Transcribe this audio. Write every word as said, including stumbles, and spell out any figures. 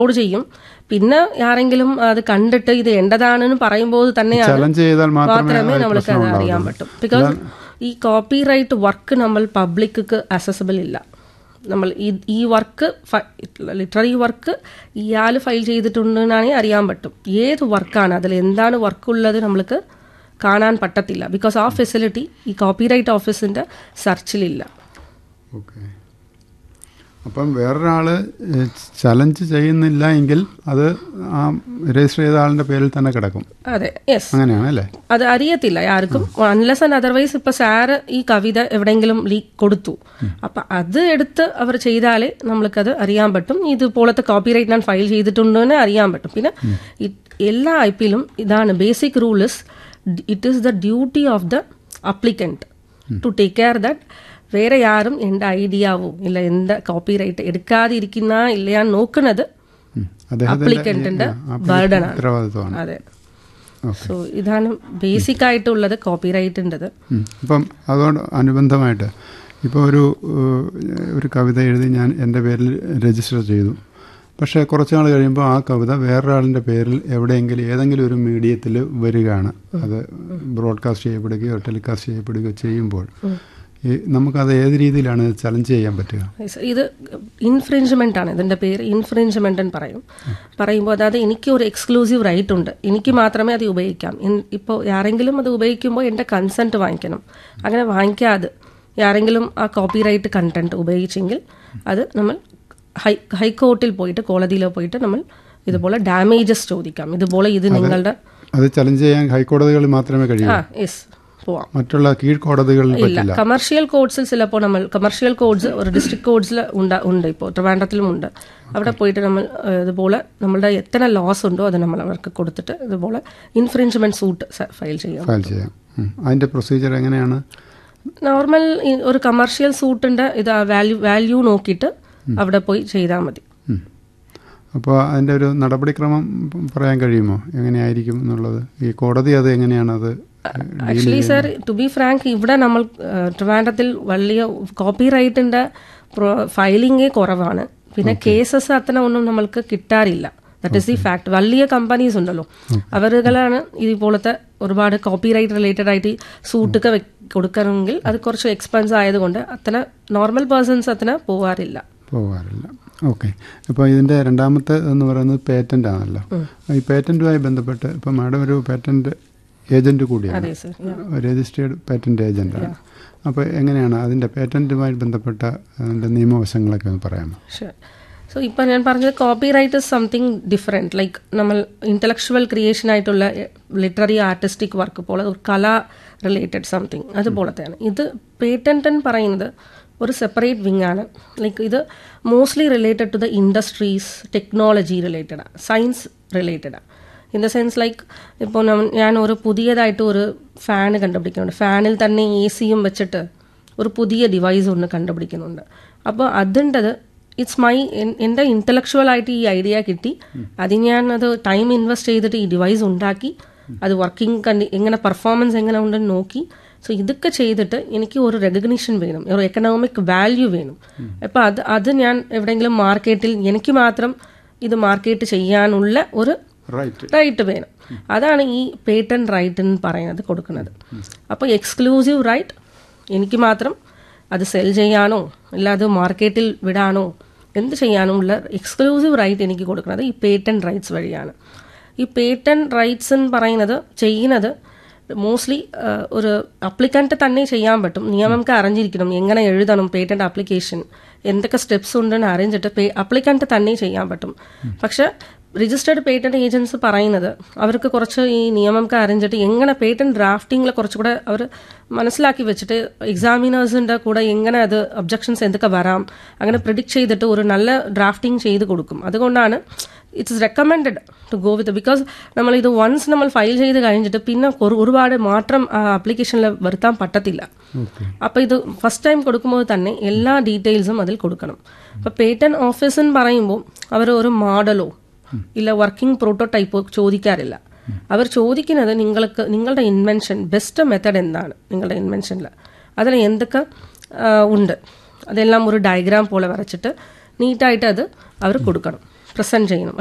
Upload ചെയ്യും. പിന്നെ ആരെങ്കിലും അത് കണ്ടിട്ട് ഇത് എന്റേതാണെന്ന് പറയുമ്പോൾ തന്നെയാണ് മാത്രമേ നമ്മൾക്ക് അത് അറിയാൻ പറ്റും. ബിക്കോസ് ഈ കോപ്പി റൈറ്റ് വർക്ക് നമ്മൾ പബ്ലിക്ക് അക്സസിബിൾ ഇല്ല. നമ്മൾ ഈ വർക്ക് ലിറ്റററി വർക്ക് ഇയാൾ ഫയൽ ചെയ്തിട്ടുണ്ടെന്നാണെങ്കിൽ അറിയാൻ പറ്റും. ഏത് വർക്കാണ്, അതിൽ എന്താണ് വർക്കുള്ളത് നമ്മൾക്ക് കാണാൻ പറ്റത്തില്ല. ബിക്കോസ് ആ ഫെസിലിറ്റി ഈ കോപ്പിറൈറ്റ് ഓഫീസിന്റെ സെർച്ചിലില്ല. ഓക്കെ. അപ്പം വേറൊരാള് ചലഞ്ച് ചെയ്യുന്നില്ല എങ്കിൽ അത് ആ രജിസ്റ്റർ ചെയ്ത ആളിന്റെ പേരിൽ തന്നെ കിടക്കും. അതെ, യെസ്, അങ്ങനെയാണ് അല്ലേ? അത് അറിയത്തില്ല ആർക്കും, അൺലെസ് ആൻഡ് അതർവൈസ്. ഇപ്പൊ സാറ് ഈ കവിത എവിടെയെങ്കിലും ലീക്ക് കൊടുത്തു, അപ്പൊ അത് എടുത്ത് അവർ ചെയ്താലേ നമ്മൾക്കത് അറിയാൻ പറ്റും. ഇതുപോലത്തെ കോപ്പിറൈറ്റ് ഞാൻ ഫയൽ ചെയ്തിട്ടുണ്ടെന്ന് അറിയാൻ പറ്റും. പിന്നെ എല്ലാ ഐ പിയിലും ഇതാണ് basic rule is it is the duty of the applicant to take care that വേറെ യാരും എൻ്റെ ഐഡിയാവും ഇല്ല എൻ്റെ കോപ്പിറൈറ്റ് എടുക്കാതിരിക്കുന്ന ഇല്ലയാന്ന് നോക്കുന്നത് അപ്ലിക്കന്റിന്റെ ബർഡനാണ്. അതെ, സോ ഇതാണ് ബേസിക് ആയിട്ടുള്ളത് കോപ്പിറൈറ്റിൻ്റെത്. അപ്പം അതുകൊണ്ട് അനുബന്ധമായിട്ട് ഇപ്പോൾ ഒരു ഒരു കവിത എഴുതി ഞാൻ എൻ്റെ പേരിൽ രജിസ്റ്റർ ചെയ്തു. പക്ഷേ കുറച്ച് നാൾ കഴിയുമ്പോൾ ആ കവിത വേറൊരാളിൻ്റെ പേരിൽ എവിടെയെങ്കിലും ഏതെങ്കിലും ഒരു മീഡിയത്തിൽ വരികയാണ്. അത് ബ്രോഡ്കാസ്റ്റ് ചെയ്യപ്പെടുകയോ ടെലികാസ്റ്റ് ചെയ്യപ്പെടുകയോ ചെയ്യുമ്പോൾ നമുക്കത് ഏത് രീതിയിലാണ് ചലഞ്ച് ചെയ്യാൻ പറ്റുക? ഇത് ഇൻഫ്രിഞ്ച്മെന്റ് ആണ്. ഇതിന്റെ പേര് ഇൻഫ്രിഞ്ച്മെന്റ് എന്ന് പറയും. പറയുമ്പോൾ അതായത് എനിക്ക് ഒരു എക്സ്ക്ലൂസീവ് റൈറ്റ് ഉണ്ട്, എനിക്ക് മാത്രമേ അത് ഉപയോഗിക്കാം. ഇപ്പോൾ ആരെങ്കിലും അത് ഉപയോഗിക്കുമ്പോൾ എൻ്റെ കൺസെന്റ് വാങ്ങിക്കണം. അങ്ങനെ വാങ്ങിക്കാതെ ആരെങ്കിലും ആ കോപ്പിറൈറ്റ് കണ്ടന്റ് ഉപയോഗിച്ചെങ്കിൽ അത് നമ്മൾ ഹൈ ഹൈക്കോർട്ടിൽ പോയിട്ട് കോടതിയിലോ പോയിട്ട് നമ്മൾ ഇതുപോലെ ഡാമേജസ് ചോദിക്കാം. ഇതുപോലെ ഇത് നിങ്ങളുടെ അത് ചലഞ്ച് ചെയ്യാൻ ഹൈക്കോടതികളിൽ മാത്രമേ കഴിയൂ. യെസ്, പോവാം. മറ്റുള്ള കീഴ്ക്കോടതികളിൽ ഇല്ല. കമേഴ്ഷ്യൽ കോഡ്സിൽ ചിലപ്പോൾ നമ്മൾ കമേഴ്ഷ്യൽ കോഡ്സ് ഒരു ഡിസ്ട്രിക്ട് കോഡ്സിൽ ഉണ്ട്. ഇപ്പോൾ ട്രിവാൻഡ്രത്തിലും ഉണ്ട്. അവിടെ പോയിട്ട് നമ്മൾ ഇതുപോലെ നമ്മളുടെ എത്ര ലോസ് ഉണ്ടോ അത് നമ്മൾ അവർക്ക് കൊടുത്തിട്ട് ഇതുപോലെ ഇൻഫ്രിഞ്ച്മെന്റ് സൂട്ട് ഫയൽ ചെയ്യാം. ഫയൽ ചെയ്യാം. അതിന്റെ പ്രൊസീജിയർ എങ്ങനെയാണ്? നോർമൽ ഒരു കമേഴ്ഷ്യൽ സൂട്ടിന്റെ ഇത് വാല്യൂ വാല്യൂ നോക്കിയിട്ട് അവിടെ പോയി ചെയ്താൽ മതി. അപ്പോൾ അതിൻ്റെ ഒരു നടപടിക്രമം പറയാൻ കഴിയുമോ, എങ്ങനെയായിരിക്കും എന്നുള്ളത്? ഈ കോടതി അത് എങ്ങനെയാണ് അത്? Actually sir, to be frank, ഇവിടെ നമ്മൾ ട്രിവാൻഡ്രത്തിൽ വലിയ കോപ്പിറൈറ്റിന്റെ ഫയലിംഗേ കുറവാണ്. പിന്നെ കേസസ് അത്ര ഒന്നും നമ്മൾക്ക് കിട്ടാറില്ല. That is the fact. വലിയ കമ്പനീസ് ഉണ്ടല്ലോ, അവരുകളാണ് ഇതുപോലത്തെ ഒരുപാട് കോപ്പിറൈറ്റ് റിലേറ്റഡ് ആയിട്ട് സൂട്ടൊക്കെ കൊടുക്കണമെങ്കിൽ അത് കുറച്ച് എക്സ്പെൻസ് ആയതുകൊണ്ട് അത്ര നോർമൽ പേഴ്സൺസ് അത്ര പോവാറില്ല പോകാറില്ല ഓക്കെ. അപ്പോൾ ഇതിൻ്റെ രണ്ടാമത്തെ എന്ന് പറയുന്നത് പേറ്റന്റ് ആണല്ലോ. ഈ പേറ്റന്റുമായി ബന്ധപ്പെട്ട് ഇപ്പം മാഡം ഒരു പേറ്റന്റ് ഏജന്റ് കൂടിയാണ്, രജിസ്റ്റേർഡ് പേറ്റന്റ് ഏജന്റാണ്. അപ്പോൾ എങ്ങനെയാണ് അതിൻ്റെ പേറ്റന്റുമായി ബന്ധപ്പെട്ട അതിൻ്റെ നിയമവശങ്ങളൊക്കെ ഒന്ന് പറയാമോ? സോ ഇപ്പം ഞാൻ പറഞ്ഞത് copyright is something different. Like നമ്മൾ ഇൻ്റലക്ച്വൽ ക്രിയേഷൻ ആയിട്ടുള്ള ലിറ്റററി ആർട്ടിസ്റ്റിക് വർക്ക് പോലെ ഒരു കല റിലേറ്റഡ് സംതിങ് അതുപോലത്തെയാണ്. ഇത് പേറ്റന്റ് എന്ന് പറയുന്നത് ഒരു സെപ്പറേറ്റ് വിങ് ആണ്. ലൈക്ക് ഇത് mostly related to the industries, technology റിലേറ്റഡാണ്, science റിലേറ്റഡാണ്. In the sense like ഇപ്പോൾ ഞാൻ ഒരു പുതിയതായിട്ട് ഒരു ഫാന് കണ്ടുപിടിക്കുന്നുണ്ട്. ഫാനിൽ തന്നെ എ സിയും വെച്ചിട്ട് ഒരു പുതിയ ഡിവൈസ് ഒന്ന് കണ്ടുപിടിക്കുന്നുണ്ട്. അപ്പോൾ അതിൻ്റെത് ഇറ്റ്സ് മൈ എൻ്റെ ഇൻ്റലക്ച്വൽ ആയിട്ട് ഈ ഐഡിയ കിട്ടി, അത് ഞാൻ അത് ടൈം ഇൻവെസ്റ്റ് ചെയ്തിട്ട് ഈ ഡിവൈസ് ഉണ്ടാക്കി അത് വർക്കിംഗ് കണ്ടി എങ്ങനെ പെർഫോമൻസ് എങ്ങനെ ഉണ്ടെന്ന് നോക്കി. സോ ഇതൊക്കെ ചെയ്തിട്ട് എനിക്ക് ഒരു റെക്കഗ്നിഷൻ വേണം, ഒരു എക്കണോമിക് വാല്യൂ വേണം. അപ്പം അത് അത് ഞാൻ എവിടെയെങ്കിലും മാർക്കറ്റിൽ എനിക്ക് മാത്രം ഇത് മാർക്കറ്റ് ചെയ്യാനുള്ള ഒരു റൈറ്റ് വേണം. അതാണ് ഈ പേറ്റന്റ് റൈറ്റ് എന്ന് പറയുന്നത് കൊടുക്കുന്നത്. അപ്പോൾ എക്സ്ക്ലൂസീവ് റൈറ്റ് എനിക്ക് മാത്രം അത് സെൽ ചെയ്യാനോ ഇല്ല അത് മാർക്കറ്റിൽ വിടാനോ എന്ത് ചെയ്യാനോ ഉള്ള എക്സ്ക്ലൂസീവ് റൈറ്റ് എനിക്ക് കൊടുക്കുന്നത് ഈ പേറ്റന്റ് റൈറ്റ്സ് വഴിയാണ്. ഈ പേറ്റന്റ് റൈറ്റ്സ് എന്ന് പറയുന്നത് ചെയ്യുന്നത് മോസ്റ്റ്ലി ഒരു അപ്ലിക്കന്റ് തന്നെ ചെയ്യാൻ പറ്റും. നിയമമൊക്കെ അറിഞ്ഞിരിക്കണം, എങ്ങനെ എഴുതണം പേറ്റന്റ് ആപ്ലിക്കേഷൻ, എന്തൊക്കെ സ്റ്റെപ്സ് ഉണ്ടെന്ന് അറിഞ്ഞിട്ട് അപ്ലിക്കന്റ് തന്നെ ചെയ്യാൻ പറ്റും. പക്ഷെ രജിസ്റ്റേർഡ് പേറ്റന്റ് ഏജൻസി പറയുന്നത് അവർക്ക് കുറച്ച് ഈ നിയമമൊക്കെ അറിഞ്ഞിട്ട് എങ്ങനെ പേറ്റന്റ് ഡ്രാഫ്റ്റിംഗിൽ കുറച്ചുകൂടെ അവർ മനസ്സിലാക്കി വെച്ചിട്ട് എക്സാമിനേഴ്സിന്റെ കൂടെ എങ്ങനെ അത് ഒബ്ജക്ഷൻസ് എന്തൊക്കെ വരാം അങ്ങനെ പ്രിഡിക്റ്റ് ചെയ്തിട്ട് ഒരു നല്ല ഡ്രാഫ്റ്റിംഗ് ചെയ്ത് കൊടുക്കും. അതുകൊണ്ടാണ് it's recommended to go with. Because നമ്മൾ ഇത് വൺസ് നമ്മൾ ഫയൽ ചെയ്ത് കഴിഞ്ഞിട്ട് പിന്നെ ഒരുപാട് മാറ്റം ആ ആപ്ലിക്കേഷനിൽ വരുത്താൻ പറ്റത്തില്ല. അപ്പോൾ ഇത് ഫസ്റ്റ് ടൈം കൊടുക്കുമ്പോൾ തന്നെ എല്ലാ ഡീറ്റെയിൽസും അതിൽ കൊടുക്കണം. അപ്പോൾ പേറ്റന്റ് ഓഫീസ് എന്ന് പറയുമ്പോൾ അവർ ഒരു മോഡലോ ഇല്ല വർക്കിംഗ് പ്രോട്ടോടൈപ്പോ ചോദിക്കാറില്ല. അവർ ചോദിക്കുന്നത് നിങ്ങൾക്ക് നിങ്ങളുടെ ഇൻവെൻഷൻ ബെസ്റ്റ് മെത്തഡ് എന്താണ്, നിങ്ങളുടെ ഇൻവെൻഷനിൽ അതിൽ എന്തൊക്കെ ഉണ്ട് അതെല്ലാം ഒരു ഡയഗ്രാം പോലെ വരച്ചിട്ട് നീറ്റായിട്ട് അത് അവർ കൊടുക്കണം. പ്രസന്റ് ചെയ്യണം.